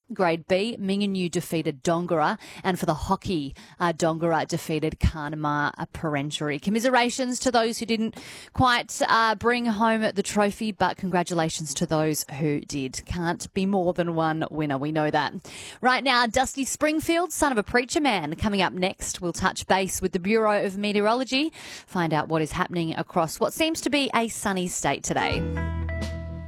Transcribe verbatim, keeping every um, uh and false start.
Grade B, Minginyu defeated Dongara, and for the hockey, uh, Dongara defeated Carnamah Perentry. Commiserations to those who didn't quite uh, bring home the trophy, but congratulations to those who did. Can't be more than one winner, we know that. Right now, Dusty Springfield, son of a preacher man, coming up next. We'll touch base with the Bureau of Meteorology, find out what is happening across what seems to be a sunny state today.